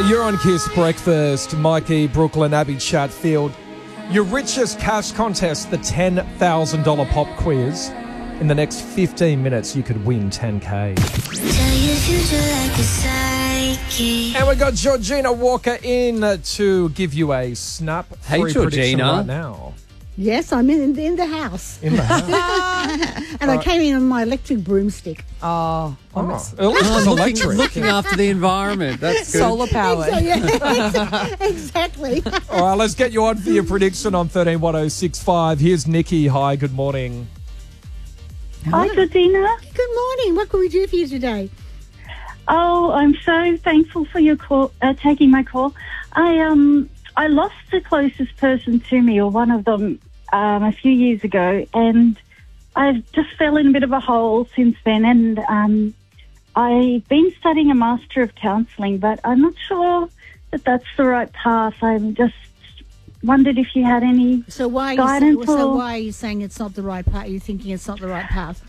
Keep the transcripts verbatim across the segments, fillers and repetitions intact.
You're on Kiss Breakfast. Mikey, Brooklyn, Abby Chatfield. Your richest cash contest, the ten thousand dollars pop quiz. In the next fifteen minutes, you could win ten K. And we got Georgina Walker in to give you a snap Hey, free prediction Georgina. right now. Yes, I'm in in the house. In the house. And I came in on my electric broomstick. Oh, Oh, at least it's looking, electric. looking after the environment. That's good. solar powered. So, yeah, exactly. All right, let's get you on for your prediction on thirteen one oh six five. Here's Nikki. Hi, good morning. Hi, Georgina. Good morning. What can we do for you today? Oh, I'm so thankful for your call, uh, taking my call. I um I lost the closest person to me, or one of them, um, a few years ago, and I've just fell in a bit of a hole since then. And um, I've been studying a Master of Counselling, but I'm not sure that that's the right path. I'm just wondered if you had any So why are you guidance. saying, so or- why are you saying it's not the right path? You're thinking it's not the right path?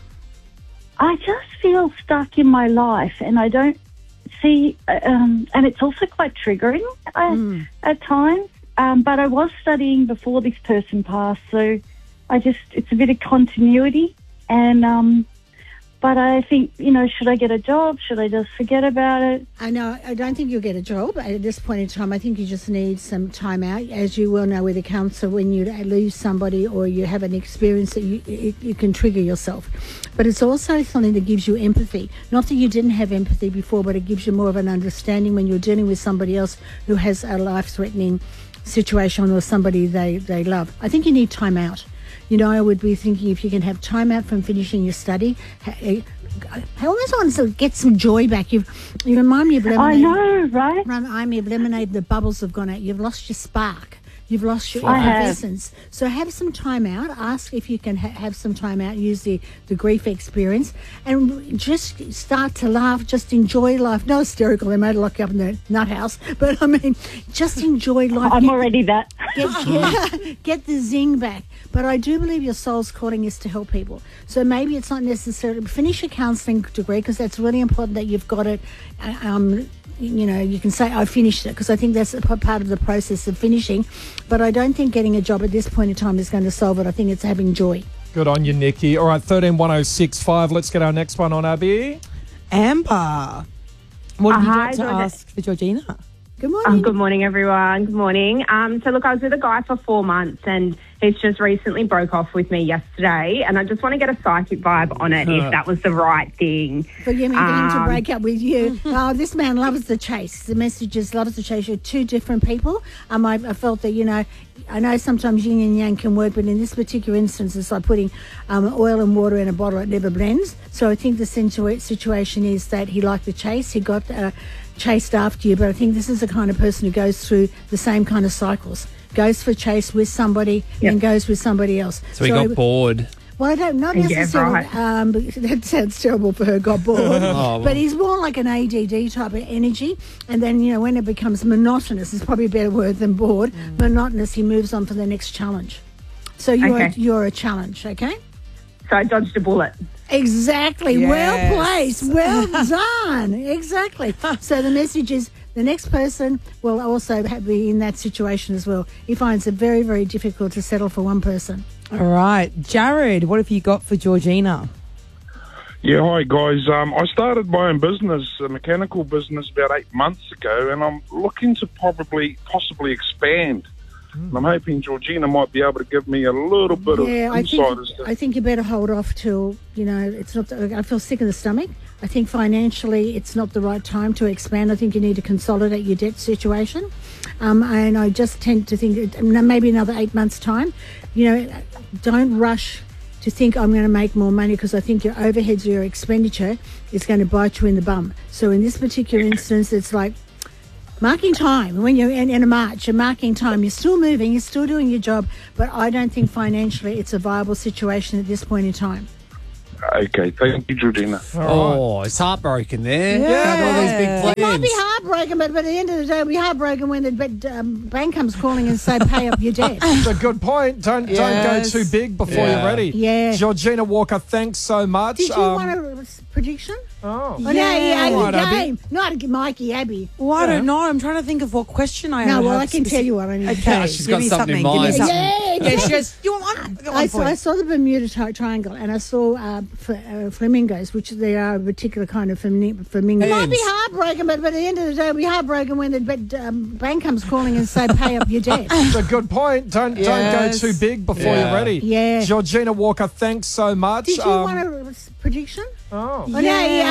I just feel stuck in my life, and I don't see, um, and it's also quite triggering uh, Mm. at times. Um, but I was studying before this person passed, so I just, it's a bit of continuity. And, um, but I think, you know, should I get a job? Should I just forget about it? I know. I don't think you'll get a job at this point in time. I think you just need some time out. As you well know with a counsellor, when you lose somebody or you have an experience that you, it, you can trigger yourself. But it's also something that gives you empathy. Not that you didn't have empathy before, but it gives you more of an understanding when you're dealing with somebody else who has a life-threatening situation or somebody they, they love. I think you need time out. You know, I would be thinking if you can have time out from finishing your study. I almost want to get some joy back. You've, you remind me of lemonade. I know, right? Remind me of lemonade. The bubbles have gone out. You've lost your spark. You've lost your I have. effervescence. So have some time out. Ask if you can ha- have some time out. Use the, the grief experience and just start to laugh. Just enjoy life. No hysterical. They might lock you up in the nut house. But, I mean, just enjoy life. I'm Get- already that. Get, yeah, get the zing back. But I do believe your soul's calling is to help people. So maybe it's not necessarily finish a counselling degree, because that's really important that you've got it. uh, Um, you know, you can say I finished it, because I think that's a p- part of the process of finishing. But I don't think getting a job at this point in time is going to solve it. I think it's having joy. Good on you, Nikki. All right, thirteen one oh six five. Let's get our next one on, Abby. Amber, what have you Hi, got to Georgia- ask for Georgina? Good morning. Um, good morning, everyone. Good morning. Um, so, look, I was with a guy for four months and he's just recently broke off with me yesterday, and I just want to get a psychic vibe on it, if that was the right thing. For you, for him to Um, break up with you. Oh, this man loves the chase. The messages loves the chase. You're two different people. Um, I, I felt that, you know, I know sometimes yin and yang can work, but in this particular instance, it's like putting um, oil and water in a bottle. It never blends. So I think the situa- situation is that he liked the chase. He got uh, chased after you, but I think this is the kind of person who goes through the same kind of cycles. Goes for chase with somebody and goes with somebody else. So he got I- bored. Well, I don't, not Yeah, necessarily, right. um, but that sounds terrible for her, got bored. Oh, well. But he's more like an A D D type of energy. And then, you know, when it becomes monotonous, it's probably a better word than bored, monotonous, he moves on for the next challenge. So you're, Okay. a, you're a challenge, okay? So I dodged a bullet. Exactly. Yes. Well placed. Well done. Exactly. So the message is the next person will also have, be in that situation as well. He finds it very, very difficult to settle for one person. All right, Jared, what have you got for Georgina? Yeah, hi guys. Um, I started my own business, a mechanical business, about eight months ago, and I'm looking to probably, possibly expand. And I'm hoping Georgina might be able to give me a little bit Yeah, of I insight think as to. I think you better hold off till, you know, it's not. The, I feel sick in the stomach. I think financially it's not the right time to expand. I think you need to consolidate your debt situation. Um, and I just tend to think that maybe another eight months' time. You know, don't rush to think I'm going to make more money, because I think your overheads or your expenditure is going to bite you in the bum. So in this particular instance, it's like marking time. When you're in, in a march, you're marking time. You're still moving, you're still doing your job, but I don't think financially it's a viable situation at this point in time. Okay, thank you, Georgina. Oh, it's heartbroken there. Yeah. Got all these big It might plans. be heartbroken, but, but at the end of the day, it'll be heartbroken when the but, um, bank comes calling and say, pay up your debt. It's a good point. Don't don't Yes. go too big before Yeah. you're ready. Yeah. Georgina Walker, thanks so much. Did you Um, want a prediction? Oh. Oh, no, Yeah. yeah, Right, the Abby. game. Not Mikey, Abby. Well, I don't know. I'm trying to think of what question I No, have. well, I can tell you what I need. Okay, She's give got me something in Give me mind. something. Yeah, Yeah, she goes, you want one? I got one I for saw, you. I saw the Bermuda tri- Triangle, and I saw uh, f- uh, flamingos, which they are a particular kind of flamingo. flamingo. It might be Hens. heartbroken, but, but at the end of the day, it'll be heartbroken when the but, um, bank comes calling and say, pay up your debt. It's a good point. Don't don't go Yes. too big before Yeah. you're ready. Yeah. Georgina Walker, thanks so much. Did you Um, want a prediction? Oh. Oh, no, yeah,